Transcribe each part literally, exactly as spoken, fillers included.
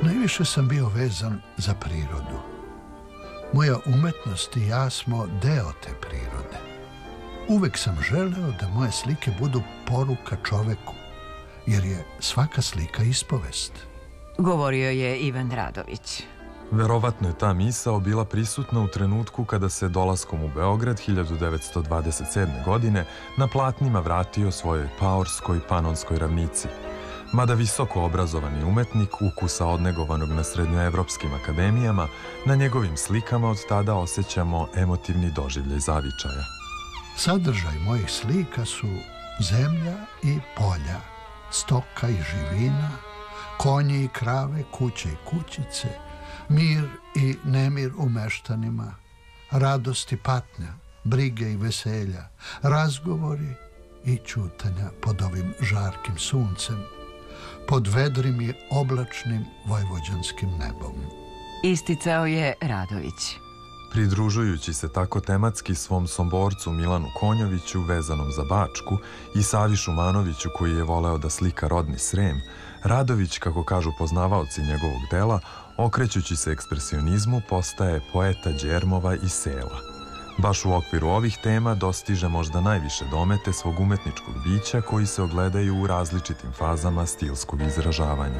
Najviše sam bio vezan za prirodu. Moja umetnost i ja smo deo te prirode. Uvek sam želeo da moje slike budu poruka čoveku, jer je svaka slika ispovest. Govorio je Ivan Radović. Verovatno je ta misao bila prisutna u trenutku kada se dolaskom u Beograd hiljadu devetsto dvadeset sedme. godine na platnima vratio svojoj paorskoj panonskoj ravnici. Mada visoko obrazovani umetnik, ukusa odnegovanog na srednjoevropskim akademijama, na njegovim slikama od tada osjećamo emotivni doživljaj zavičaja. Sadržaj mojih slika su zemlja i polja, stoka i živina, konji i krave, kuće i kućice, mir i nemir u meštanima, radost i patnja, brige i veselja, razgovori i ćutanja pod ovim žarkim suncem, pod vedrim i oblačnim vojvođanskim nebom. Isticao je Radović. Pridružujući se tako tematski svom somborcu Milanu Konjoviću, vezanom za Bačku, i Savi Šumanoviću, koji je voleo da slika rodni Srem, Radović, kako kažu poznavaoci njegovog dela, okrećući se ekspresionizmu, postaje poeta đermova i sela. Baš u okviru ovih tema dostiže možda najviše domete svog umetničkog bića, koji se ogledaju u različitim fazama stilskog izražavanja.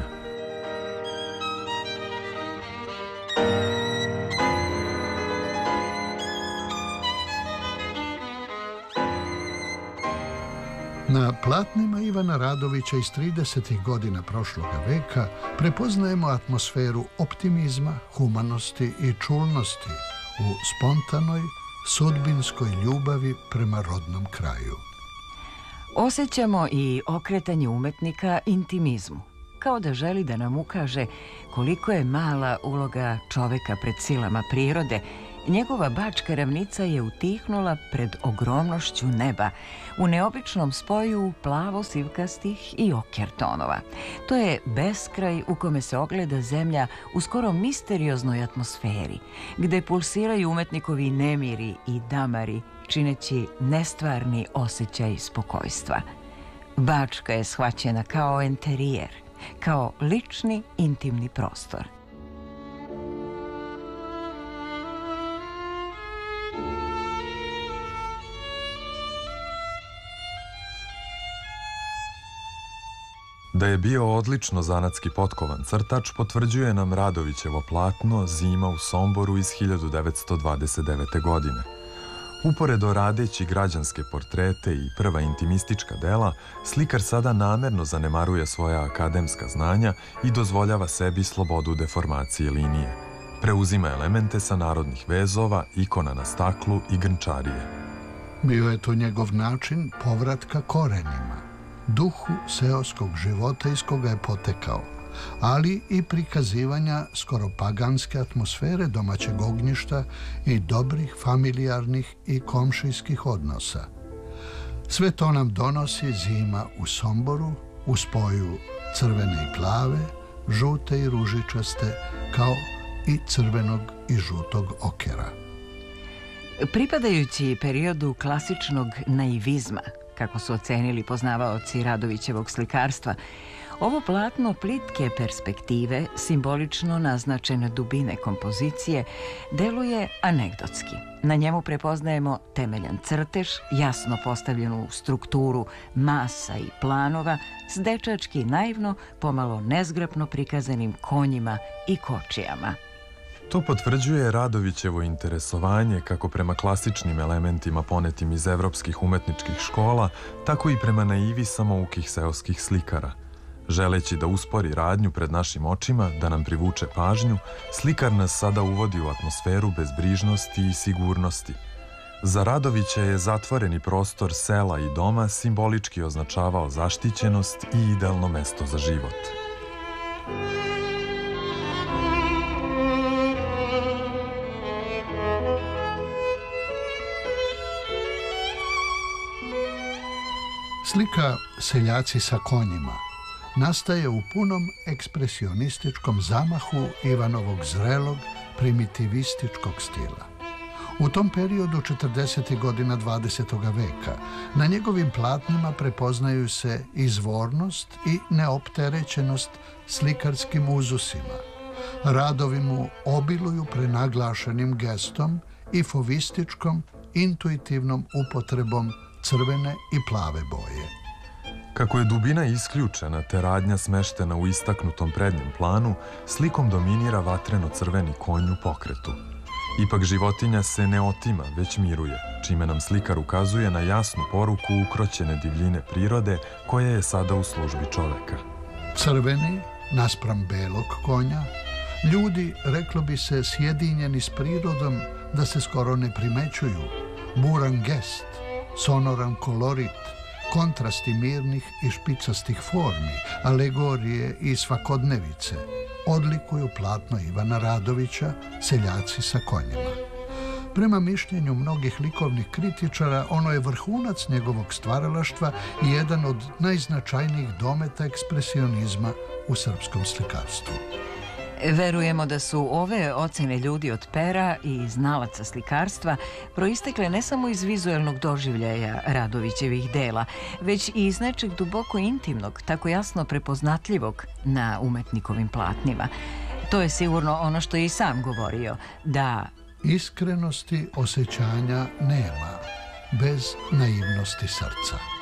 Na platnima Ivana Radovića iz tridesetih godina prošloga veka prepoznajemo atmosferu optimizma, humanosti i čulnosti u spontanoj, sudbinskoj ljubavi prema rodnom kraju. Osjećamo i okretanje umetnika intimizmu, kao da želi da nam ukaže koliko je mala uloga čoveka pred silama prirode. Njegova bačka ravnica je utihnula pred ogromnošću neba, u neobičnom spoju plavo-sivkastih i oker tonova. To je beskraj u kome se ogleda zemlja u skoro misterioznoj atmosferi, gde pulsiraju umetnikovi nemiri i damari, čineći nestvarni osjećaj spokojstva. Bačka je shvaćena kao enterijer, kao lični, intimni prostor. Da je bio odlično zanatski potkovan crtač potvrđuje nam Radovićevo platno Zima u Somboru iz hiljadu devetsto dvadeset devete. godine. Uporedo radeći građanske portrete i prva intimistička dela, slikar sada namerno zanemaruje svoja akademska znanja i dozvoljava sebi slobodu deformacije linije. Preuzima elemente sa narodnih vezova, ikona na staklu i grnčarije. Bio je to njegov način povratka korenima, duhu seoskog života iz koga je potekao, ali i prikazivanja skoro paganske atmosfere domaćeg ognjišta i dobrih familijarnih i komšijskih odnosa. Sve to nam donosi Zima u Somboru u spoju crvene i plave, žute i ružičaste, kao i crvenog i žutog okera. Pripadajući periodu klasičnog naivizma, kako su ocenili poznavaoci Radovićevog slikarstva, ovo platno plitke perspektive, simbolično naznačene dubine kompozicije, deluje anegdotski. Na njemu prepoznajemo temeljan crtež, jasno postavljenu strukturu masa i planova, s dečački naivno, pomalo nezgrapno prikazanim konjima i kočijama. To potvrđuje Radovićevo interesovanje kako prema klasičnim elementima ponetim iz evropskih umetničkih škola, tako i prema naivi samoukih seoskih slikara. Želeći da uspori radnju pred našim očima, da nam privuče pažnju, slikar nas sada uvodi u atmosferu bezbrižnosti i sigurnosti. Za Radovića je zatvoreni prostor sela i doma simbolički označavao zaštićenost i idealno mesto za život. Slika Seljaci sa konjima nastaje u punom ekspresionističkom zamahu Ivanovog zrelog primitivističkog stila. U tom periodu četrdesetih godina dvadesetog veka na njegovim platnima prepoznaju se izvornost i neopterećenost slikarskim uzusima, Radovi mu obiluju prenaglašenim gestom i fovističkom, intuitivnom upotrebom crvene i plave boje. Kako je dubina isključena te radnja smeštena u istaknutom prednjem planu, slikom dominira vatreno-crveni konj u pokretu. Ipak životinja se ne otima, već miruje, čime nam slikar ukazuje na jasnu poruku ukroćene divljine prirode koja je sada u službi čoveka. Crveni, naspram belog konja, ljudi, reklo bi se, sjedinjeni s prirodom da se skoro ne primećuju. Buran gest, sonoran kolorit, kontrasti mirnih i špicastih formi, alegorije i svakodnevice odlikuju platno Ivana Radovića Seljaci sa konjima. Prema mišljenju mnogih likovnih kritičara, ono je vrhunac njegovog stvaralaštva i jedan od najznačajnijih dometa ekspresionizma u srpskom slikarstvu. Verujemo da su ove ocene ljudi od pera i znalaca slikarstva proistekle ne samo iz vizuelnog doživljaja Radovićevih dela, već i iz nečeg duboko intimnog, tako jasno prepoznatljivog na umetnikovim platnima. To je sigurno ono što je i sam govorio, da iskrenosti osjećanja nema bez naivnosti srca.